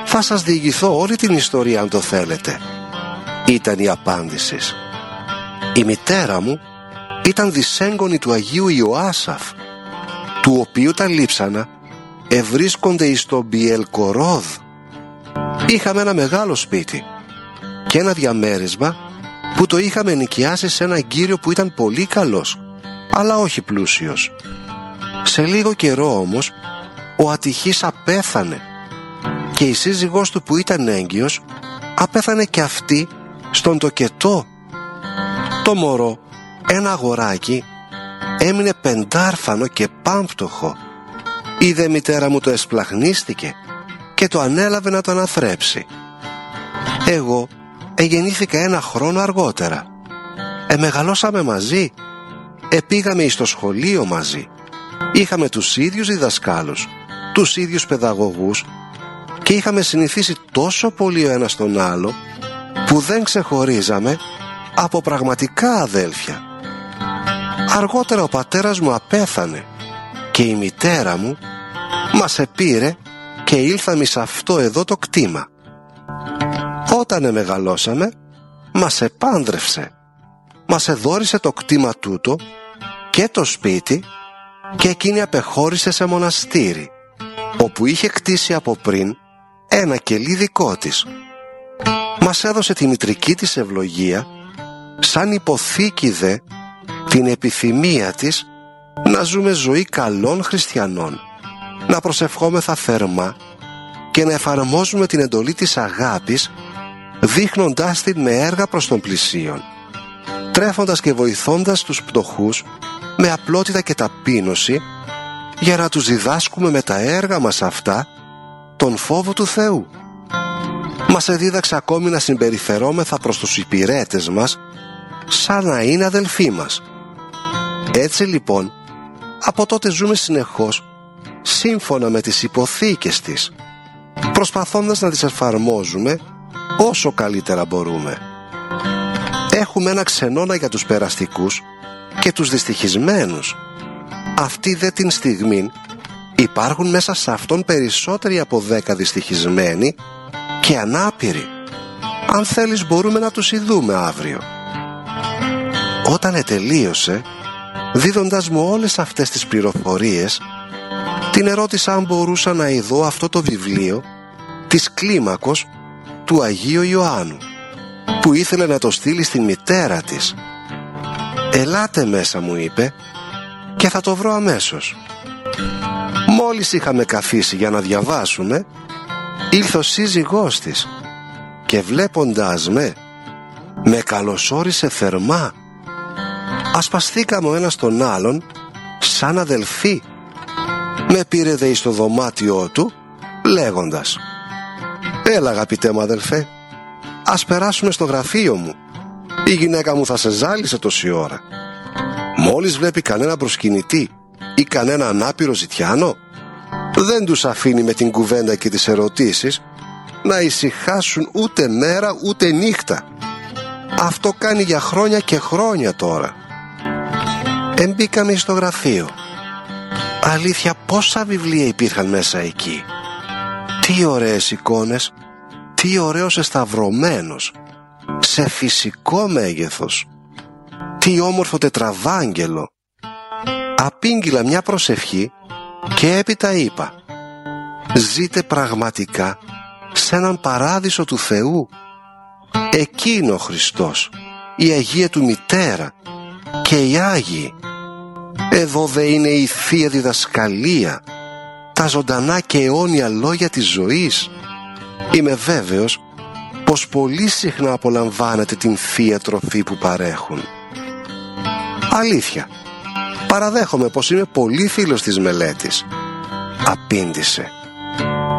«Θα σας διηγηθώ όλη την ιστορία αν το θέλετε», ήταν η απάντηση. Η μητέρα μου ήταν δυσέγγονη του Αγίου Ιωάσαφ, του οποίου τα λείψανα ευρίσκονται εις το Μπιελκορόδ. Είχαμε ένα μεγάλο σπίτι και ένα διαμέρισμα που το είχαμε νοικιάσει σε έναν κύριο που ήταν πολύ καλός, αλλά όχι πλούσιος. Σε λίγο καιρό όμως ο ατυχής απέθανε και η σύζυγός του που ήταν έγκυος απέθανε και αυτή στον τοκετό. Το μωρό, ένα αγοράκι, έμεινε πεντάρφανο και πάμπτωχο. Η δε μητέρα μου το εσπλαχνίστηκε και το ανέλαβε να το αναθρέψει. Εγώ γεννήθηκα ένα χρόνο αργότερα. Μεγαλώσαμε μαζί, πήγαμε εις το σχολείο μαζί. Είχαμε τους ίδιους διδασκάλους, τους ίδιους παιδαγωγούς και είχαμε συνηθίσει τόσο πολύ ο ένας τον άλλο που δεν ξεχωρίζαμε από πραγματικά αδέλφια. Αργότερα ο πατέρας μου απέθανε και η μητέρα μου μας επήρε και ήλθαμε σε αυτό εδώ το κτήμα. Όταν μεγαλώσαμε, μας επάνδρευσε. Μας εδώρισε το κτήμα τούτο και το σπίτι και εκείνη απεχώρησε σε μοναστήρι, όπου είχε κτίσει από πριν ένα κελί δικό της. Μας έδωσε τη μητρική της ευλογία, σαν υποθήκη δε την επιθυμία της να ζούμε ζωή καλών χριστιανών, να προσευχόμεθα θερμά και να εφαρμόζουμε την εντολή της αγάπης, δείχνοντάς την με έργα προς τον πλησίον, τρέφοντας και βοηθώντας τους πτωχούς με απλότητα και ταπείνωση, για να τους διδάσκουμε με τα έργα μας αυτά τον φόβο του Θεού. Μας εδίδαξε ακόμη να συμπεριφερόμεθα προς τους υπηρέτες μας σαν να είναι αδελφοί μας. Έτσι λοιπόν, από τότε ζούμε συνεχώς σύμφωνα με τις υποθήκες της, προσπαθώντας να τις εφαρμόζουμε όσο καλύτερα μπορούμε. Έχουμε ένα ξενώνα για τους περαστικούς και τους δυστυχισμένους. Αυτή δε την στιγμή υπάρχουν μέσα σε αυτόν περισσότεροι από 10 δυστυχισμένοι και ανάπηροι. Αν θέλεις μπορούμε να τους ειδούμε αύριο. Όταν ετελείωσε, δίδοντας μου όλες αυτές τις πληροφορίες, την ερώτησα αν μπορούσα να ειδώ αυτό το βιβλίο της κλίμακος του Αγίου Ιωάννου, που ήθελε να το στείλει στην μητέρα της. «Ελάτε μέσα», μου είπε, «και θα το βρω αμέσως». Μόλις είχαμε καθίσει για να διαβάσουμε, ήλθε ο σύζυγός της και βλέποντάς με καλωσόρισε θερμά. Ασπαστήκαμε ο ένας τον άλλον σαν αδελφοί. Με πήρε δε εις το δωμάτιό του λέγοντας: «Έλα αγαπητέ μου αδελφέ, ας περάσουμε στο γραφείο μου. Η γυναίκα μου θα σε ζάλισε τόση ώρα. Μόλις βλέπει κανένα προσκυνητή ή κανένα ανάπηρο ζητιάνο, δεν τους αφήνει με την κουβέντα και τις ερωτήσεις να ησυχάσουν ούτε μέρα ούτε νύχτα. Αυτό κάνει για χρόνια και χρόνια τώρα». Μπήκαμε στο γραφείο. Αλήθεια, πόσα βιβλία υπήρχαν μέσα εκεί. Τι ωραίες εικόνες, τι ωραίος εσταυρωμένος, σε φυσικό μέγεθος. Τι όμορφο τετραβάγγελο. Απήγγειλα μια προσευχή και έπειτα είπα: «Ζείτε πραγματικά σε έναν παράδεισο του Θεού. Εκείνο ο Χριστός, η Αγία του Μητέρα και οι Άγιοι. Εδώ δε είναι η Θεία Διδασκαλία, τα ζωντανά και αιώνια λόγια της ζωής. Είμαι βέβαιος πως πολύ συχνά απολαμβάνετε την Θεία Τροφή που παρέχουν». «Αλήθεια, παραδέχομαι πως είμαι πολύ φίλος της μελέτης», απήντησε.